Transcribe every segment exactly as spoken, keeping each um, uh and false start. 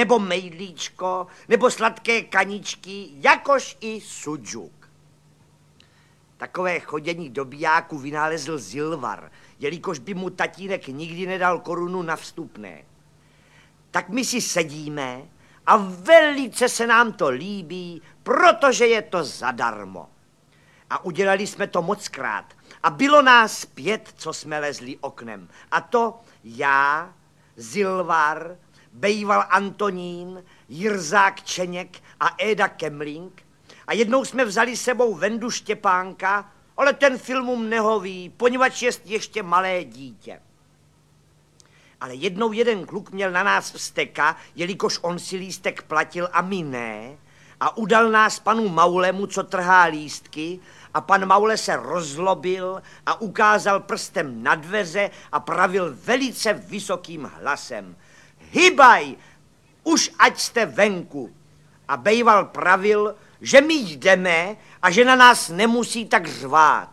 nebo mejdlíčko, nebo sladké kaničky, jakož i sujuk. Takové chodění do bijáku vynálezl Zilvar, jelikož by mu tatínek nikdy nedal korunu na vstupné. Tak my si sedíme a velice se nám to líbí, protože je to zadarmo. A udělali jsme to mockrát. A bylo nás pět, co jsme lezli oknem. A to já, Zilvar, bejval Antonín, Jirzák Čeněk a Éda Kemling. A jednou jsme vzali sebou Vendu Štěpánka, ale ten filmům nehoví, poněvadž je ještě malé dítě. Ale jednou jeden kluk měl na nás vzteka, jelikož on si lístek platil a my ne, a udal nás panu Maulemu, co trhá lístky, a pan Maule se rozlobil a ukázal prstem na dveře a pravil velice vysokým hlasem: Hybaj, už ať jste venku. A bejval pravil, že my jdeme a že na nás nemusí tak řvát.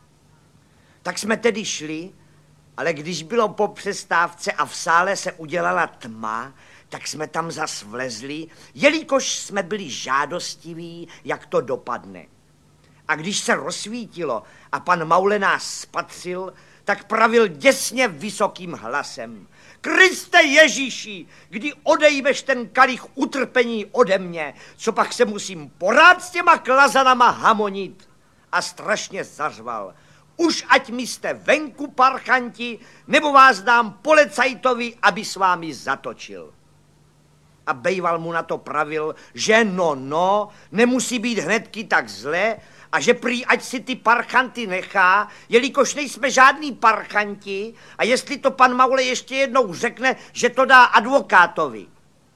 Tak jsme tedy šli, ale když bylo po přestávce a v sále se udělala tma, tak jsme tam zas vlezli, jelikož jsme byli žádostiví, jak to dopadne. A když se rozsvítilo a pan Maule nás spatřil, tak pravil děsně vysokým hlasem: Kriste Ježíši, kdy odejmeš ten kalich utrpení ode mě, co pak se musím porád s těma klazanama hamonit? A strašně zařval: Už ať mi jste venku, parchanti, nebo vás dám policajtovi, aby s vámi zatočil. A bejval mu na to pravil, že no, no, nemusí být hnedky tak zle a že prý ať si ty parchanty nechá, jelikož nejsme žádný parchanti a jestli to pan Maule ještě jednou řekne, že to dá advokátovi.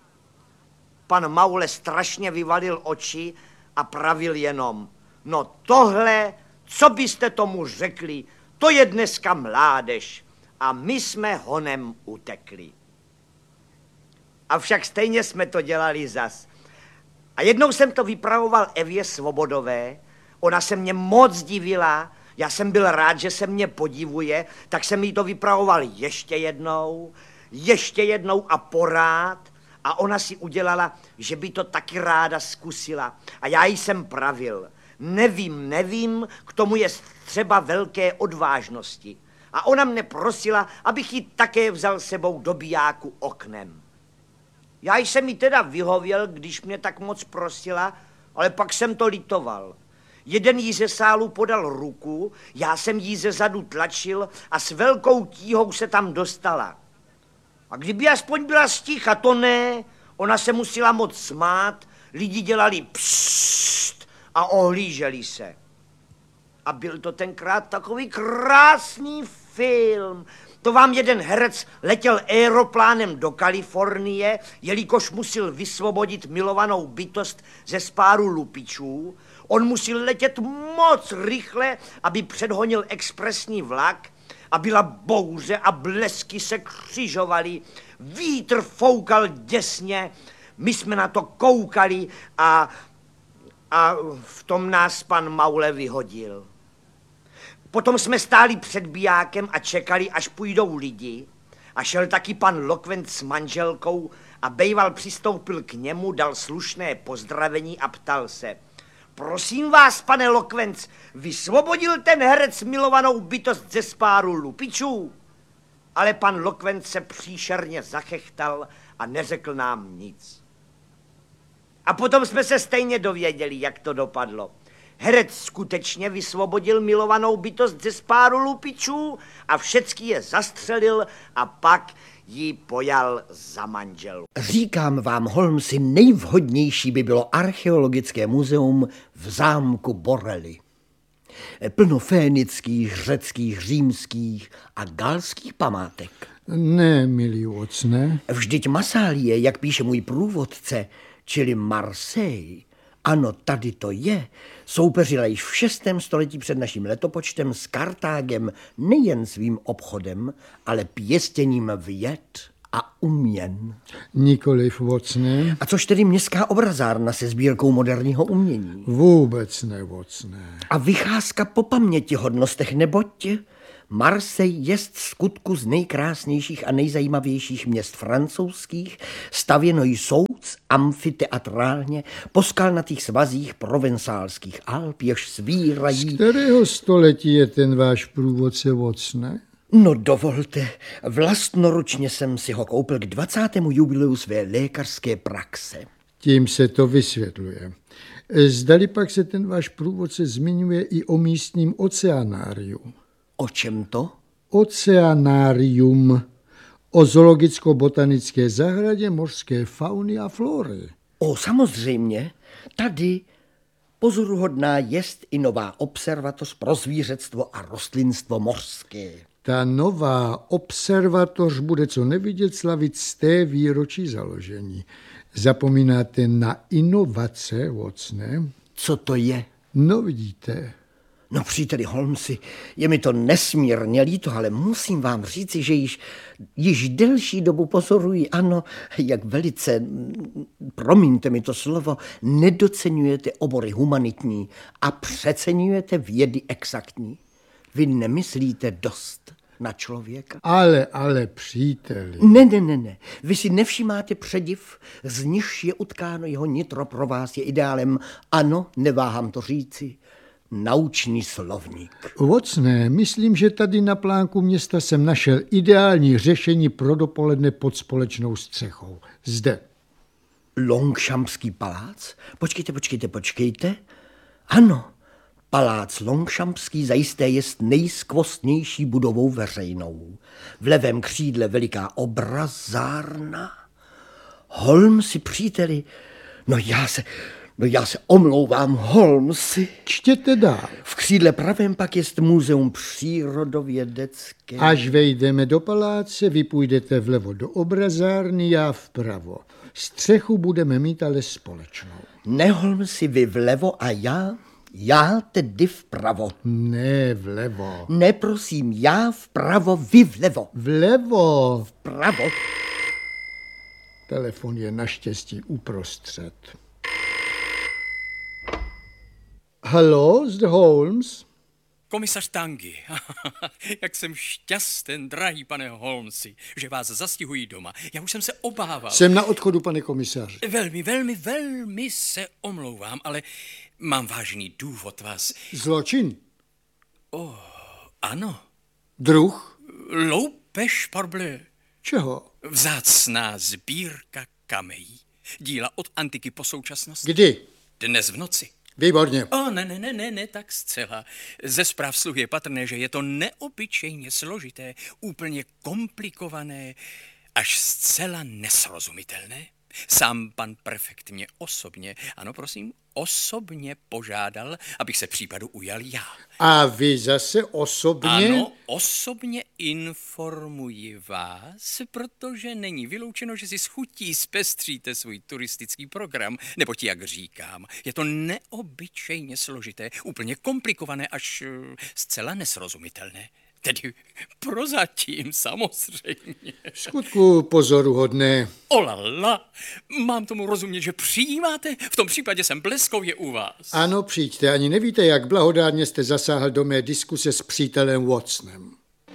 Pan Maule strašně vyvalil oči a pravil jenom: No tohle, co byste tomu řekli, to je dneska mládež. A my jsme honem utekli. Avšak stejně jsme to dělali zas. A jednou jsem to vypravoval Evě Svobodové, ona se mě moc divila, já jsem byl rád, že se mě podivuje, tak jsem jí to vypravoval ještě jednou, ještě jednou a porád, a ona si udělala, že by to taky ráda zkusila. A já jí jsem pravil: Nevím, nevím, k tomu je třeba velké odvážnosti. A ona mne prosila, abych ji také vzal sebou do bijáku oknem. Já jsem jí teda vyhověl, když mě tak moc prosila, ale pak jsem to litoval. Jeden jí ze sálu podal ruku, já jsem jí ze zadu tlačil a s velkou tíhou se tam dostala. A kdyby aspoň byla sticha, to ne, ona se musela moc smát, lidi dělali pšst a ohlíželi se. A byl to tenkrát takový krásný film. To vám jeden herec letěl aeroplánem do Kalifornie, jelikož musel vysvobodit milovanou bytost ze spáru lupičů. On musel letět moc rychle, aby předhonil expresní vlak, a byla bouře a blesky se křižovaly. Vítr foukal děsně, my jsme na to koukali a, a v tom nás pan Maule vyhodil. Potom jsme stáli před bijákem a čekali, až půjdou lidi, a šel taky pan Lokvent s manželkou a bejval přistoupil k němu, dal slušné pozdravení a ptal se: Prosím vás, pane Lokvenc, vysvobodil ten herec milovanou bytost ze spáru lupičů? Ale pan Lokvenc se příšerně zachechtal a neřekl nám nic. A potom jsme se stejně dověděli, jak to dopadlo. Herec skutečně vysvobodil milovanou bytost ze spáru lupičů a všecky je zastřelil a pak ji pojal za manželu. Říkám vám, Holmesi, nejvhodnější by bylo archeologické muzeum v zámku Borely. Plno fénických, řeckých, římských a galských památek. Ne, milý ocne. Vždyť Massálie, jak píše můj průvodce, čili Marseille, ano, tady to je, soupeřila již v šestém století před naším letopočtem s Kartágem nejen svým obchodem, ale pěstěním věd a uměn. Nikoliv, vocne. A což tedy městská obrazárna se sbírkou moderního umění? Vůbec ne, vocne. A vycházka po pamětihodnostech, neboť Marseille jest skutku z nejkrásnějších a nejzajímavějších měst francouzských, stavěno jsou amfiteatrálně po skalnatých svazích provencálských Alp, jež svírají. Z kterého století je ten váš průvodce, Watsone? No dovolte, vlastnoručně jsem si ho koupil k dvacátému jubileu své lékařské praxe. Tím se to vysvětluje. Zdali pak se ten váš průvodce zmiňuje i o místním oceanáriu. O čem to? Oceanárium. O zoologicko-botanické zahradě mořské fauny a flory. O, samozřejmě, tady pozoruhodná jest i nová observatoř pro zvířectvo a rostlinstvo mořské. Ta nová observatoř bude co nevidět slavit z té výročí založení. Zapomínáte na inovace, Watsone? Co to je? No vidíte. No příteli Holmesi, je mi to nesmírně líto, ale musím vám říci, že již, již delší dobu pozoruji, ano, jak velice, promiňte mi to slovo, nedoceňujete obory humanitní a přeceňujete vědy exaktní. Vy nemyslíte dost na člověka? Ale, ale, příteli. Ne, ne, ne, ne. Vy si nevšímáte přediv, z nichž je utkáno jeho nitro pro vás je ideálem. Ano, neváhám to říci. Naučný slovník. Watsone, myslím, že tady na plánku města jsem našel ideální řešení pro dopoledne pod společnou střechou. Zde. Longshamský palác? Počkejte, počkejte, počkejte. Ano, palác Longshamský zajisté jest nejskvostnější budovou veřejnou. V levém křídle veliká obrazárna. Holmesi, příteli, no já se... No já se omlouvám, Holmesi. Čtěte dál. V křídle pravém pak jest muzeum přírodovědecké. Až vejdeme do paláce, vy půjdete vlevo do obrazárny, já vpravo. Střechu budeme mít ale společnou. Ne, Holmesi, vy vlevo a já? Já tedy vpravo. Ne, vlevo. Ne, prosím, já vpravo, vy vlevo. Vlevo. Vpravo. Telefon je naštěstí uprostřed. Hallo, zde Holmes? Komisař Tangy, jak jsem šťasten, drahý pane Holmesi, že vás zastihují doma. Já už jsem se obával. Jsem na odchodu, pane komisaři. Velmi, velmi, velmi se omlouvám, ale mám vážný důvod vás... Zločin? Oh, ano. Druh? Loupež, parbleu. Čeho? Vzácná sbírka kamejí. Díla od antiky po současnost. Kdy? Dnes v noci. Výborně. O, ne, ne, ne, ne, ne, tak zcela. Ze zpráv sluh je patrné, že je to neobyčejně složité, úplně komplikované, až zcela nesrozumitelné. Sám pan prefekt mě osobně, ano prosím, osobně požádal, abych se případu ujal já. A vy zase osobně? Ano, osobně informuji vás, protože není vyloučeno, že si s chutí zpestříte svůj turistický program, neboť jak říkám, je to neobyčejně složité, úplně komplikované až uh, zcela nesrozumitelné. Tedy prozatím samozřejmě. V skutku pozoruhodné. Olala, mám tomu rozumět, že přijímáte? V tom případě jsem bleskově u vás. Ano, přijďte, ani nevíte, jak blahodárně jste zasáhl do mé diskuse s přítelem Watsonem.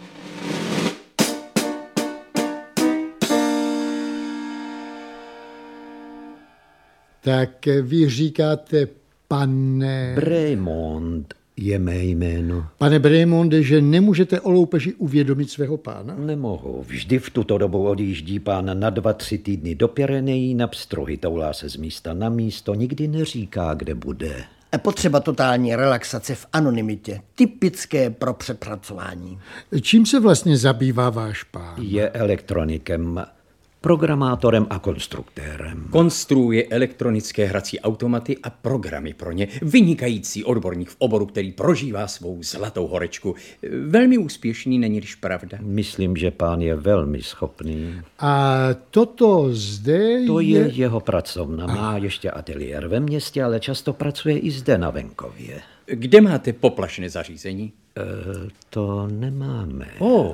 Tak vy říkáte, pane... Bremond je mé jméno. Pane Bremonde, že nemůžete o loupeži uvědomit svého pána? Nemohu. Vždy v tuto dobu odjíždí pán na dva, tři týdny do Pyrenejí na pstrohy, toulá se z místa na místo, nikdy neříká, kde bude. Potřeba totální relaxace v anonymitě, typické pro přepracování. Čím se vlastně zabývá váš pán? Je elektronikem, programátorem a konstruktérem. Konstruuje elektronické hrací automaty a programy pro ně. Vynikající odborník v oboru, který prožívá svou zlatou horečku. Velmi úspěšný, není-liž pravda? Myslím, že pán je velmi schopný. A toto zde To je... je jeho pracovna. Má ještě ateliér ve městě, ale často pracuje i zde na venkově. Kde máte poplašné zařízení? E, to nemáme. Oh,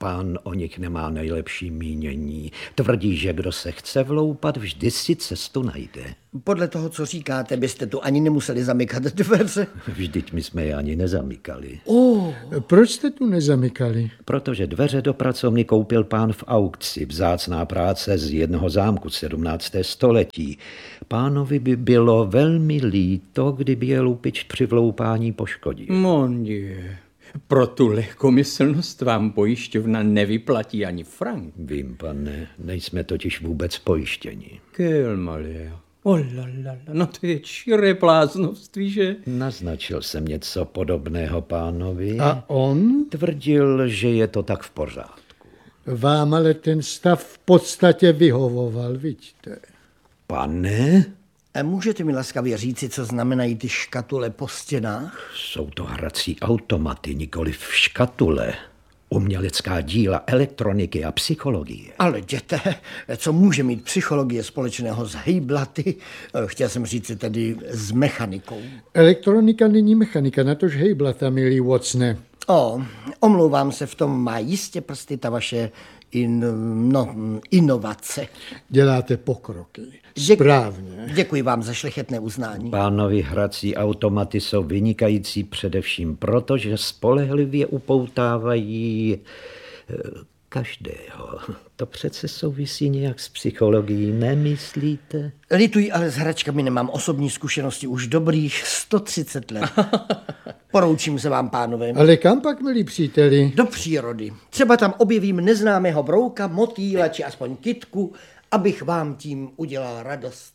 Pán o nich nemá nejlepší mínění. Tvrdí, že kdo se chce vloupat, vždy si cestu najde. Podle toho, co říkáte, byste tu ani nemuseli zamykat dveře. Vždyť my jsme je ani nezamykali. Oh. Proč jste tu nezamykali? Protože dveře do pracovny koupil pán v aukci, vzácná práce z jednoho zámku sedmnáctého století. Pánovi by bylo velmi líto, kdyby je lupič při vloupání poškodil. Mon Dieu. Pro tu lehkomyslnost vám pojišťovna nevyplatí ani frank. Vím, pane, nejsme totiž vůbec pojištěni. Quel malheur. Oh la la la, no to je čiré bláznoství, že? Naznačil jsem něco podobného pánovi. A on? Tvrdil, že je to tak v pořádku. Vám ale ten stav v podstatě vyhovoval, vidíte. Pane? A můžete mi laskavě říci, co znamenají ty škatule po stěnách? Jsou to hrací automaty, nikoli v škatule. Umělecká díla elektroniky a psychologie. Ale jděte, co může mít psychologie společného s hejblaty? Chtěl jsem říct tedy s mechanikou. Elektronika není mechanika, natož hejblata, milý Watsone. O, omlouvám se, v tom má jistě prsty ta vaše in, no, inovace. Děláte pokroky. Děk- Správně. Děkuji vám za šlechetné uznání. Pánovi hrací automaty jsou vynikající především proto, že spolehlivě upoutávají eh, každého. To přece souvisí nějak s psychologií, nemyslíte? Lituji, ale s hračkami nemám osobní zkušenosti už dobrých sto třicet let. Poroučím se vám, pánové. Ale kam pak, milí příteli? Do přírody. Třeba tam objevím neznámého brouka, motýla či aspoň kytku, abych vám tím udělal radost.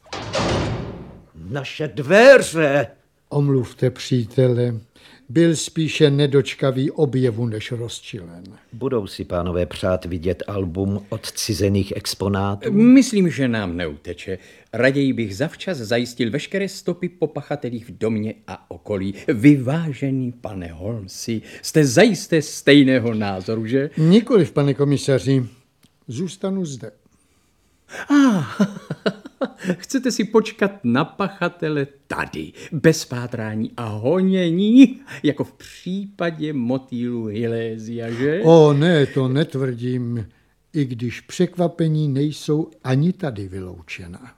Naše dveře! Omluvte, přítele. Byl spíše nedočkavý objevu než rozčilen. Budou si pánové přát vidět album odcizených exponátů? Myslím, že nám neuteče. Raději bych zavčas zajistil veškeré stopy po pachatelích v domě a okolí. Vyvážený pane Holmesi, jste zajisté stejného názoru, že? Nikoliv, pane komisaři. Zůstanu zde. Ah, chcete si počkat na pachatele tady, bez pátrání a honění, jako v případě motýlu Hilésia, že? O ne, to netvrdím, i když překvapení nejsou ani tady vyloučena.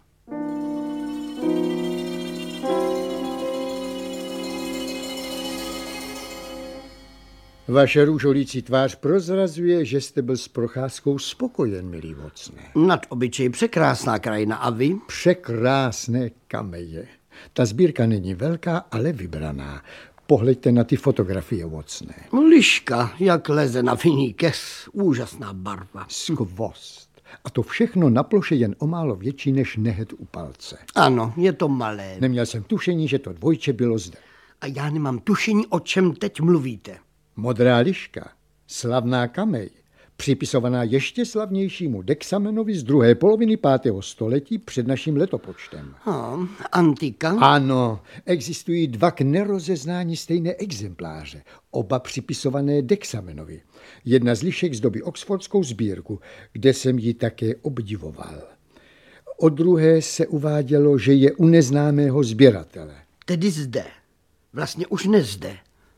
Vaše růžolící tvář prozrazuje, že jste byl s procházkou spokojen, milý Watsone. Nad obyčej překrásná krajina, a vy? Překrásné kameje. Ta sbírka není velká, ale vybraná. Pohleďte na ty fotografie, Watsone. Liška, jak leze na vinný kes. Úžasná barva. Skvost. A to všechno na ploše jen o málo větší než nehet u palce. Ano, je to malé. Neměl jsem tušení, že to dvojče bylo zde. A já nemám tušení, o čem teď mluvíte. Modrá liška, slavná kamej, připisovaná ještě slavnějšímu Dexamenovi z druhé poloviny pátého století před naším letopočtem. A, antika? Ano, existují dva k nerozeznání stejné exempláře, oba připisované Dexamenovi. Jedna z lišek zdobí oxfordskou sbírku, kde jsem ji také obdivoval. O druhé se uvádělo, že je u neznámého sběratele. Tedy zde. Vlastně už nezde.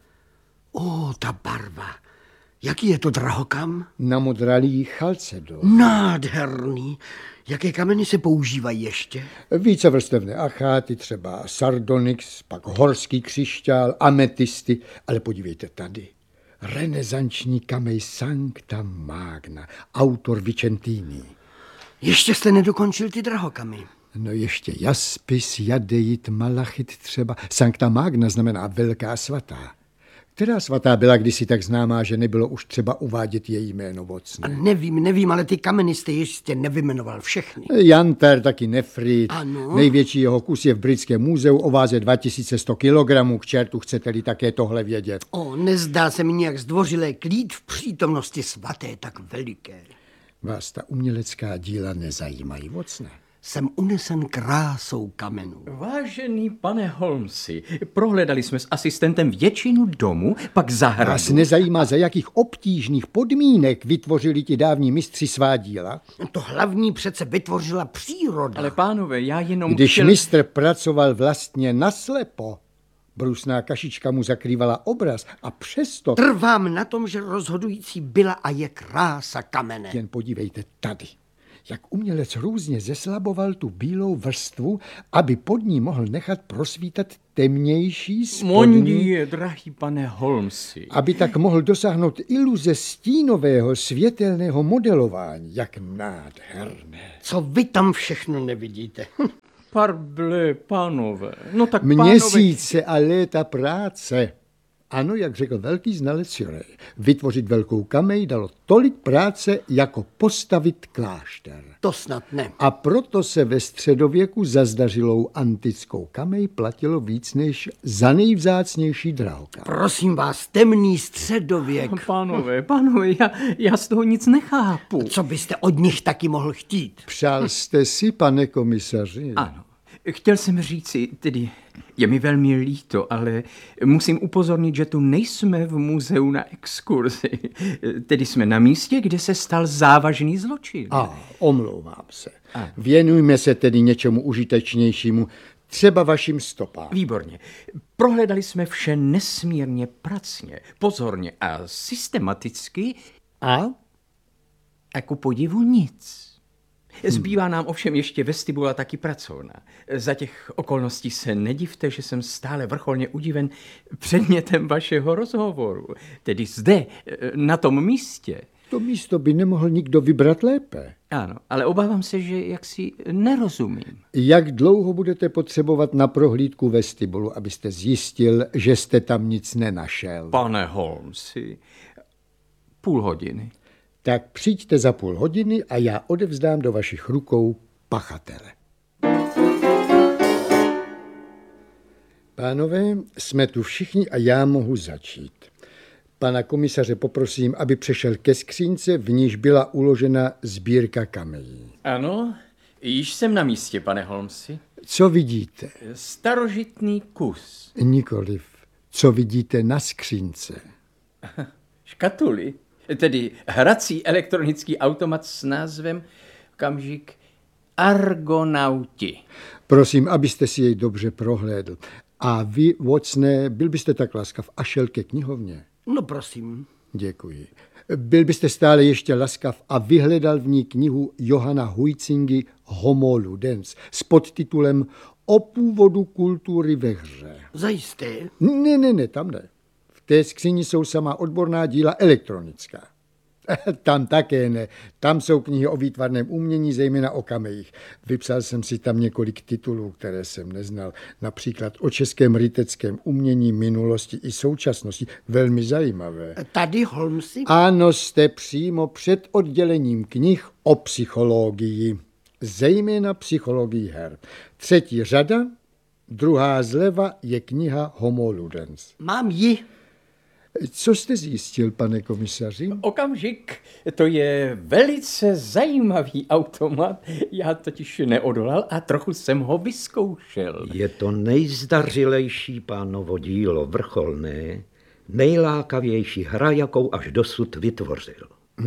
O, ta barva. Jaký je to drahokam? Namodralý chalcedon. Nádherný. Jaké kameny se používají ještě? Vícevrstevné acháty, třeba sardonyx, pak horský křišťál, ametisty, ale podívejte tady. Renesanční kamej Sancta Magna, autor Vicentini. Ještě jste nedokončil ty drahokamy. No ještě jaspis, jadeit, malachit třeba. Sancta Magna znamená velká svatá. Která svatá byla kdysi tak známá, že nebylo už třeba uvádět její jméno, Watsone? Nevím, nevím, ale ty kameny jste ještě nevymenoval všechny. Jantar, taky nefrit. Ano. Největší jeho kus je v Britském muzeu o váze dva tisíce sto kilogramů. K čertu, chcete-li také tohle vědět. O, nezdá se mi nějak zdvořilé klít v přítomnosti svaté tak veliké. Vás ta umělecká díla nezajímají, Watsone? Jsem unesen krásou kamenů. Vážený pane Holmesi, prohledali jsme s asistentem většinu domu, pak zahradu. Vás nezajímá, za jakých obtížných podmínek vytvořili ti dávní mistři svá díla? To hlavní přece vytvořila příroda. Ale pánové, já jenom Když chtěl... mistr pracoval vlastně naslepo, Brusná kašička mu zakrývala obraz a přesto... Trvám na tom, že rozhodující byla a je krása kamene. Jen podívejte tady, jak umělec různě zeslaboval tu bílou vrstvu, aby pod ní mohl nechat prosvítat temnější spodní, Mondí, drahý pane Holmesi. aby tak mohl dosáhnout iluze stínového světelného modelování. Jak nádherné. Co vy tam všechno nevidíte? Parble, pánové. No tak pánové... Měsíce a léta práce. Ano, jak řekl velký znalec Jurej, vytvořit velkou kamej dalo tolik práce, jako postavit klášter. To snad ne. A proto se ve středověku za zdařilou antickou kamej platilo víc než za nejvzácnější drahokam. Prosím vás, temný středověk. Pánové, pánové, já, já z toho nic nechápu. Co byste od nich taky mohl chtít? Přál jste si, pane komisaři? Ano, chtěl jsem říci, tedy je mi velmi líto, ale musím upozornit, že tu nejsme v muzeu na exkurzi. Tedy jsme na místě, kde se stal závažný zločin. A, omlouvám se. Věnujme se tedy něčemu užitečnějšímu, třeba vašim stopám. Výborně. Prohledali jsme vše nesmírně pracně, pozorně a systematicky A? a ku podivu nic. Zbývá nám ovšem ještě vestibula taky pracovna. Za těch okolností se nedivte, že jsem stále vrcholně udiven předmětem vašeho rozhovoru. Tedy zde, na tom místě. To místo by nemohl nikdo vybrat lépe. Ano, ale obávám se, že jaksi nerozumím. Jak dlouho budete potřebovat na prohlídku vestibulu, abyste zjistil, že jste tam nic nenašel? Pane Holmesi, půl hodiny. Tak přijďte za půl hodiny a já odevzdám do vašich rukou pachatele. Pánové, jsme tu všichni a já mohu začít. Pana komisaře poprosím, aby přešel ke skřínce, v níž byla uložena sbírka kamejí. Ano, již jsem na místě, pane Holmesi. Co vidíte? Starožitný kus. Nikoliv. Co vidíte na skřínce? Škatuli, tedy hrací elektronický automat s názvem, kamžik, Argonauti. Prosím, abyste si jej dobře prohlédl. A vy, Watsone, byl byste tak laskav a šel ke knihovně? No prosím. Děkuji. Byl byste stále ještě laskav a vyhledal v ní knihu Johana Huizingy Homo Ludens s podtitulem O původu kultury ve hře. Zajisté. Ne, ne, ne, tam ne. V té skříni jsou sama odborná díla elektronická. Tam také ne. Tam jsou knihy o výtvarném umění, zejména o kamejích. Vypsal jsem si tam několik titulů, které jsem neznal. Například o českém ryteckém umění, minulosti i současnosti. Velmi zajímavé. Tady, Holmesi? Ano, jste přímo před oddělením knih o psychologii. Zejména psychologii her. Třetí řada, druhá zleva je kniha Homo Ludens. Mám ji. Co jste zjistil, pane komisaři? Okamžik, to je velice zajímavý automat. Já totiž neodolal a trochu jsem ho vyzkoušel. Je to nejzdařilejší pánovo dílo, vrcholné, nejlákavější hra, jakou až dosud vytvořil.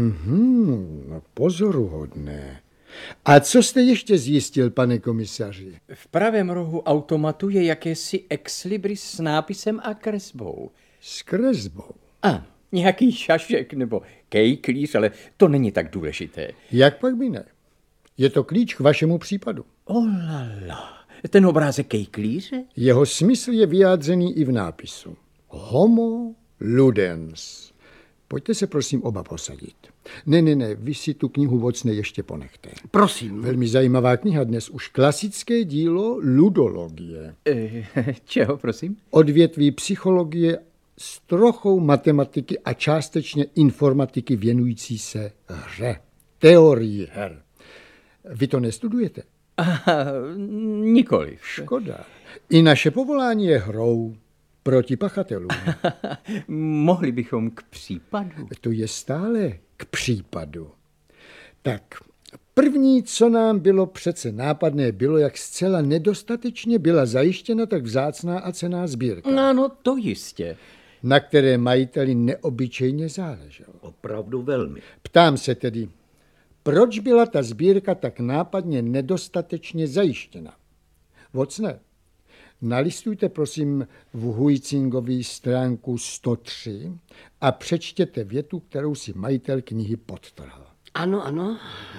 Mhm, no pozoruhodné. A co jste ještě zjistil, pane komisaři? V pravém rohu automatu je jakési ex libris s nápisem a kresbou. S kresbou. A nějaký šašek nebo kejklíř, ale to není tak důležité. Jak pak by ne? Je to klíč k vašemu případu. Olala, ten obrázek kejklíře? Jeho smysl je vyjádřený i v nápisu. Homo Ludens. Pojďte se prosím oba posadit. Ne, ne, ne, vy si tu knihu Watsone ještě ponechte. Prosím. Velmi zajímavá kniha dnes, už klasické dílo ludologie. E, čeho, prosím? Odvětví psychologie s trochou matematiky a částečně informatiky věnující se hře. Teorii her. Vy to nestudujete? Aha, nikoliv. Škoda. I naše povolání je hrou proti pachatelům. Mohli bychom k případu. To je stále k případu. Tak, první, co nám bylo přece nápadné, bylo, jak zcela nedostatečně byla zajištěna tak vzácná a cenná sbírka, No, no, to jistě. na které majiteli neobyčejně záleželo. Opravdu velmi. Ptám se tedy, proč byla ta sbírka tak nápadně nedostatečně zajištěna? Watsone, Nalistujte prosím v Huizingovi stránku sto tři a přečtěte větu, kterou si majitel knihy podtrhl. Ano, ano.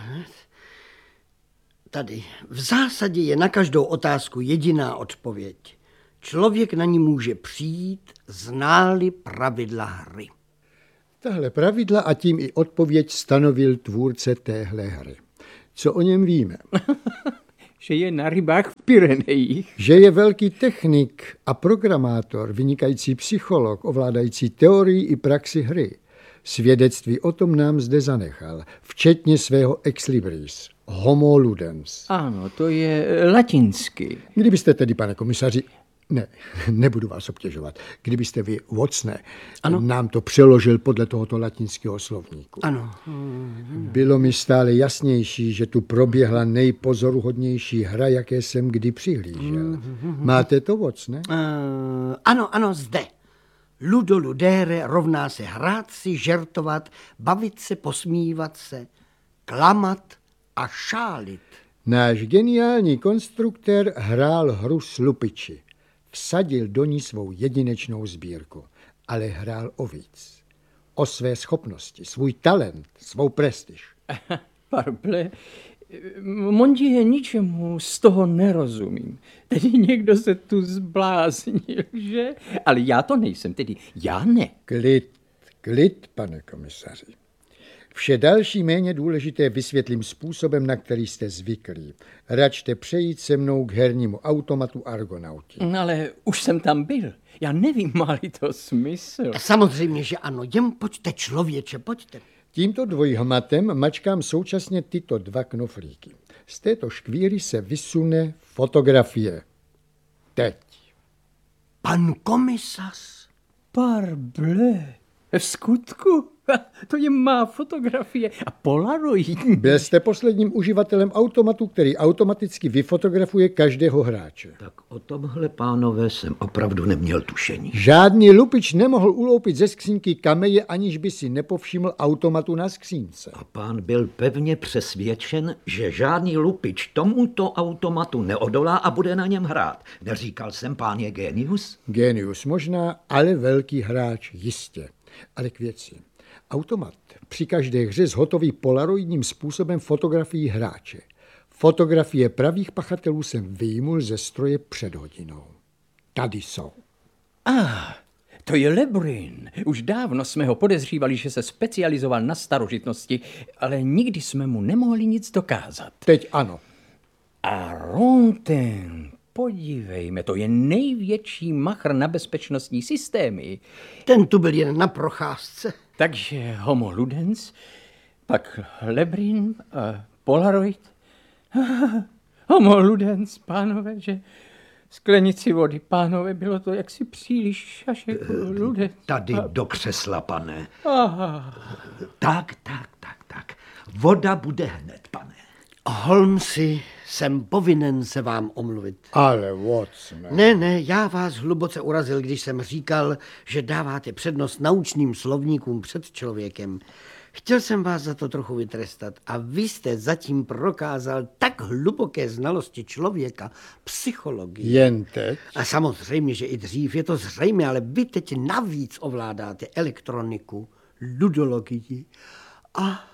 Tady. V zásadě je na každou otázku jediná odpověď. Člověk na ní může přijít, zná-li pravidla hry. Tahle pravidla a tím i odpověď stanovil tvůrce téhle hry. Co o něm víme? Že je na rybách v Pyrenejích. Že je velký technik a programátor, vynikající psycholog, ovládající teorii i praxi hry. Svědectví o tom nám zde zanechal, včetně svého ex libris, homo ludens. Ano, to je latinsky. Kdybyste tedy, pane komisaři, ne, nebudu vás obtěžovat, kdybyste vy, Watsone, ano? nám to přeložil podle tohoto latinského slovníku. Ano. Bylo mi stále jasnější, že tu proběhla nejpozoruhodnější hra, jaké jsem kdy přihlížel. Máte to, Watsone? Uh, ano, ano, zde. Ludo ludere rovná se hrát si, žertovat, bavit se, posmívat se, klamat a šálit. Náš geniální konstruktér hrál hru s lupiči. Vsadil do ní svou jedinečnou sbírku, ale hrál o víc. O své schopnosti, svůj talent, svou prestiž. Parble, Mondě, ničemu z toho nerozumím. Tedy někdo se tu zbláznil, že? Ale já to nejsem, tedy já ne. Klid, klid, pane komisaři. Vše další méně důležité vysvětlím způsobem, na který jste zvyklí. Račte přejít se mnou k hernímu automatu Argonauti. Ale už jsem tam byl. Já nevím, má-li to smysl. Samozřejmě, že ano. Jen pojďte, člověče, pojďte. Tímto dvojhmatem mačkám současně tyto dva knoflíky. Z této škvíry se vysune fotografie. Teď. Pan komisař. Parble, v skutku? To je má fotografie a polaroid. Byl jste posledním uživatelem automatu, který automaticky vyfotografuje každého hráče. Tak o tomhle, pánové, jsem opravdu neměl tušení. Žádný lupič nemohl uloupit ze skřínky kameje, aniž by si nepovšiml automatu na skřínce. A pán byl pevně přesvědčen, že žádný lupič tomuto automatu neodolá a bude na něm hrát. Neříkal jsem, pán je génius? Génius možná, ale velký hráč jistě. Ale k věci. Automat při každé hře zhotoví polaroidním způsobem fotografii hráče. Fotografie pravých pachatelů jsem vyjmul ze stroje před hodinou. Tady jsou. Ah, to je Lebrin. Už dávno jsme ho podezřívali, že se specializoval na starožitnosti, ale nikdy jsme mu nemohli nic dokázat. Teď ano. A Ronten, podívejme, to je největší machr na bezpečnostní systémy. Ten tu byl jen na procházce. Takže homo ludens, pak Lebrin, a Polaroid. Homo ludens, pánové, že sklenici vody, pánové, bylo to jaksi příliš šašek ludens. Tady do křesla, pane. Aha. Tak, tak, tak, tak. Voda bude hned, pane. Holmesi, jsem povinen se vám omluvit. Ale Watsone. Ne, ne, já vás hluboce urazil, když jsem říkal, že dáváte přednost naučným slovníkům před člověkem. Chtěl jsem vás za to trochu vytrestat a vy jste zatím prokázal tak hluboké znalosti člověka, psychologii. Jen teď? A samozřejmě, že i dřív, je to zřejmé, ale vy teď navíc ovládáte elektroniku, ludologii a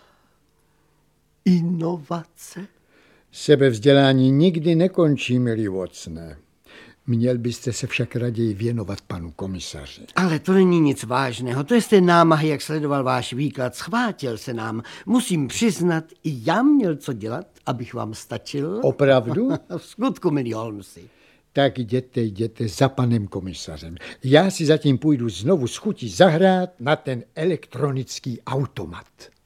inovace. Sebevzdělání nikdy nekončí, milý Watsone. Měl byste se však raději věnovat panu komisaři. Ale to není nic vážného. To je z té námahy, jak sledoval váš výklad. Schvátil se nám. Musím přiznat, i já měl co dělat, abych vám stačil. Opravdu? V skutku, milý Holmesi. Tak jděte, jděte za panem komisařem. Já si zatím půjdu znovu s chutí zahrát na ten elektronický automat.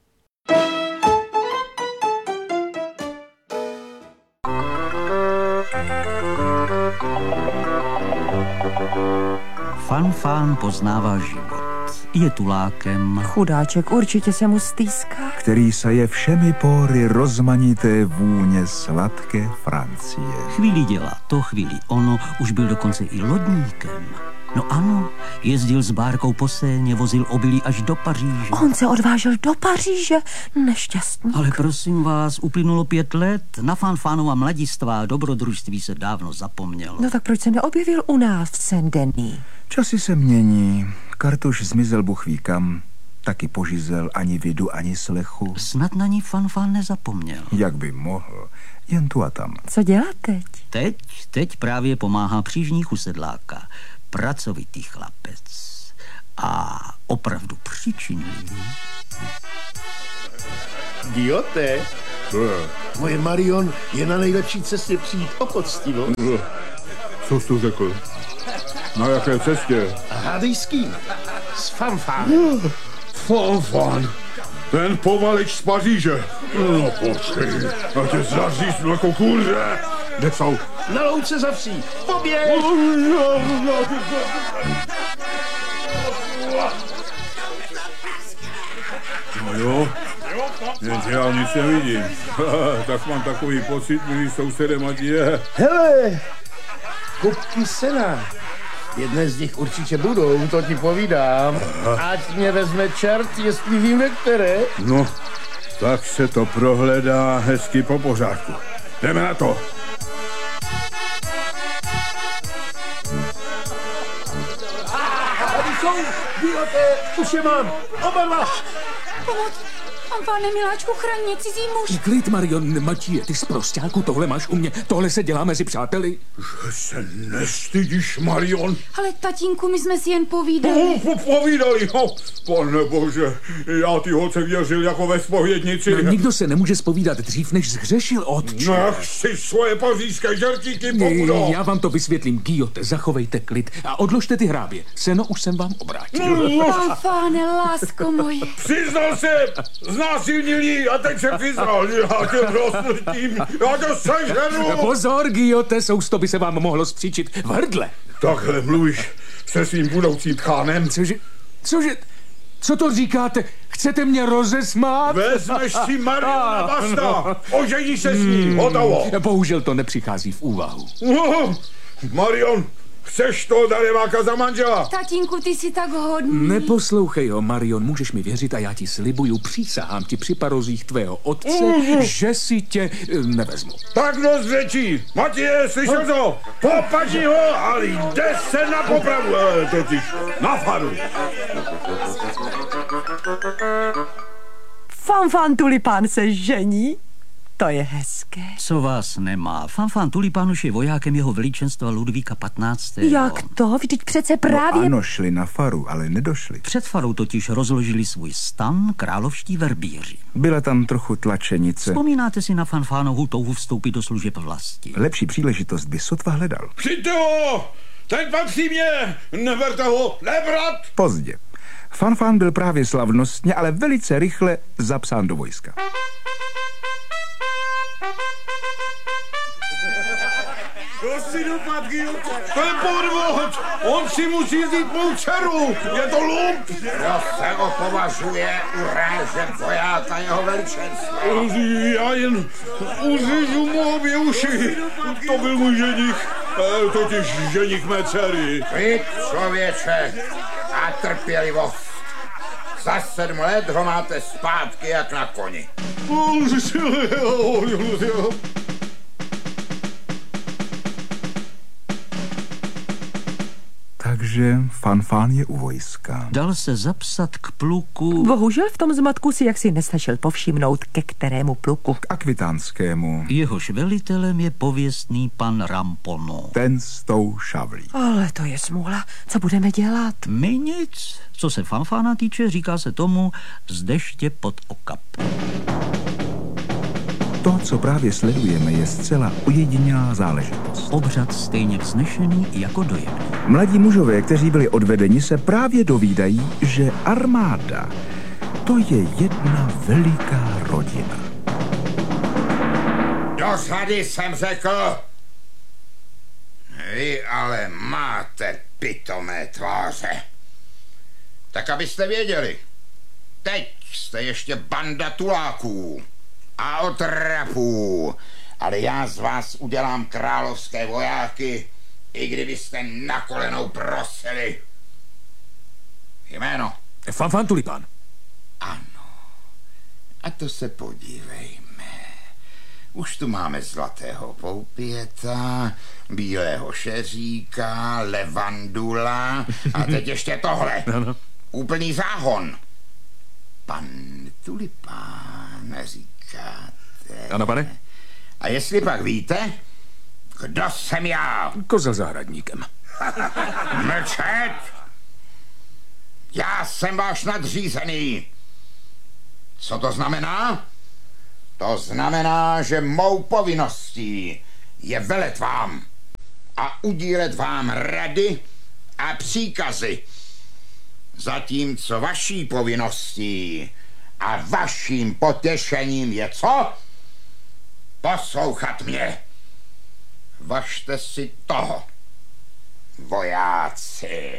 Fanfán poznává život. Je tulákem, Chudáček, určitě se mu stýská. který se je všemi pory rozmanité vůně sladké Francie. chvíli dělá to, chvíli ono, už byl dokonce i lodníkem. No ano, jezdil s bárkou po Séně, vozil obilí až do Paříže. On se odvážel do Paříže, nešťastný. Ale prosím vás, uplynulo pět let, na Fanfánova mladistvá a dobrodružství se dávno zapomnělo. No tak proč se neobjevil u nás v Saint-Denis? Časy se mění. Kartuš zmizel Bůh ví kam. Taky požizel ani vidu, ani slechu. Snad na ní Fanfán nezapomněl. Jak by mohl, jen tu a tam. Co dělá teď? Teď, teď právě pomáhá přížníku sedláka. Pracovitý chlapec. A opravdu přičinlivý. Giote, Co je? moje Marion je na nejlepší cestě přijít o poctivo. No, co jsi tu řekl? Na jaké cestě? Hádej s kým? S Fanfánem. Fanfán, ten povaleč z Paříže. No počkej, já tě zaříznu jako kůře. Kde jsou? Na louce za vsí. Poběž! No jo, jenže já nic nevidím. Tak mám takový pocit, milý sousedem, ať je. Hele, kupky sena. Jedné z nich určitě budou, to ti povídám. Ať mě vezme čert, jestli víme které. No, tak se to prohledá hezky po pořádku. Jdeme na to. Tady jsou, Giote, už je mám, oba dva. Pomoc, Fanfáne, miláčku, chraň mě, cizí muž. Klid, Marion, Matíje, ty z prosťáku, tohle máš u mě, tohle se dělá mezi přáteli. Že se nestydíš, Marion? Ale tatínku, my jsme si jen povídali. No, povídali, no. Pane bože, já ty holce věřil jako ve zpovědnici. No, nikdo se nemůže zpovídat dřív, než zhřešil, otče. Nech si svoje pařížské žertíky pobudou. Já vám to vysvětlím, Giote, zachovejte klid a odložte ty hrábě. Seno už jsem vám obrátil. Fanfáne, lásko moje. Přiznal se, znásilnil jí a teď se přiznal. Já tě rozpustím, já to seženu. Pozor, Giote, sousto by se vám mohlo spříčit v hrdle. Takhle mluvíš se svým budoucím tchánem. Cože, cože, co to říkáte? Chcete mě rozesmát? Vezmeš si Mariona Basta, ožení se s ní, hotovo. Bohužel to nepřichází v úvahu. No, Marion, chceš toho dareváka za manžela? Tatínku, ty jsi tak hodný. Neposlouchej ho, Marion, můžeš mi věřit a já ti slibuju, přísahám ti při parozích tvého otce, mm. že si tě eh, nevezmu. Tak dost řečí. Matěje, slyšel to? Popaži ho, ale jde se na popravu, e, totiž na faru. Fanfán Tulipán se žení? To je hezké. Co vás nemá? Fanfán Tulipán už je vojákem jeho veličenstva Ludvíka patnáctého. Jak to? Vždyť přece právě... No ano, šli na faru, ale nedošli. Před farou totiž rozložili svůj stan královští verbíři. Byla tam trochu tlačenice. Vzpomínáte si na Fanfánovu touhu vstoupit do služeb vlasti? Lepší příležitost by sotva hledal. Přijďte ho! Ten patří mě! Neberte ho! Nebrat! Pozdě. Fanfán byl právě slavnostně, ale velice rychle zapsán do vojska. To si dopad, Giote. To je podvod. On si musí vzít mou dceru. Je to lump. Kdo se ho považuje urážet vojáka jeho veličenstva? Já jen uřížu mu obě uši. To byl můj ženich. E, totiž ženich mé dcery. Klid, člověče, a trpělivost. Za sedm let ho máte zpátky jak na koni. Takže Fanfán je u vojska. Dal se zapsat k pluku. Bohužel v tom zmatku si jaksi nestačil povšimnout, ke kterému pluku. K akvitánskému. Jehož velitelem je pověstný pan Rampono. Ten s tou šavlí. Ale to je smůla. Co budeme dělat? My nic. Co se Fanfána týče, říká se tomu z deště pod okap. To, co právě sledujeme, je zcela ojedinělá záležitost. Obřad stejně vznešený jako dojemný. Mladí mužové, kteří byli odvedeni, se právě dovídají, že armáda to je jedna veliká rodina. Do řady jsem řekl. Vy ale máte pitomé tváře. Tak abyste věděli, teď jste ještě banda tuláků a otrapů, ale já z vás udělám královské vojáky I kdybyste na kolenou prosili. Jméno? Fanfan Tulipán. Ano. A to se podívejme. Už tu máme zlatého poupěta, bílého šeříka, levandula a teď ještě tohle. Ano. Úplný záhon. Pan Tulipán, říkáte. Ano, pane. A jestli pak víte, kdo jsem já? Kozel zahradníkem. Mlčet! Já jsem váš nadřízený. Co to znamená? To znamená, že mou povinností je velet vám a udílet vám rady a příkazy. Zatímco vaší povinností a vaším potěšením je co? Poslouchat mě. Važte si toho, vojáci.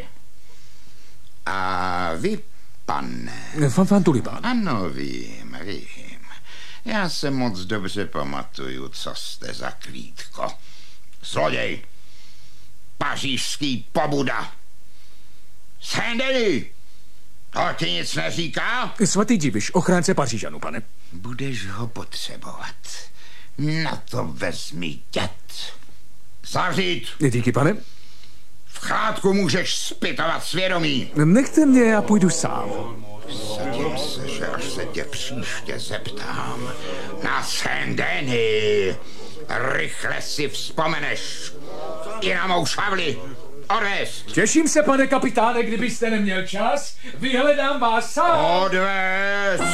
A vy, pane... Fanfan Tulipán. Ano, vím, vím. Já se moc dobře pamatuju, co jste za klítko. Zloděj. Pařížský pobuda. Saint-Denis. To ti nic neříká? Svatý Diviš, ochránce Pařížanů, pane. Budeš ho potřebovat. Na to vezmi dět. Zavřít. Díky, pane. V chládku můžeš zpytovat svědomí. Nechte mě, já půjdu sám. Vsadím se, že až se tě příště zeptám na Saint-Denis, rychle si vzpomeneš i na mou šavli. Odvést. Těším se, pane kapitáne, kdybyste neměl čas, vyhledám vás sám. Odvést.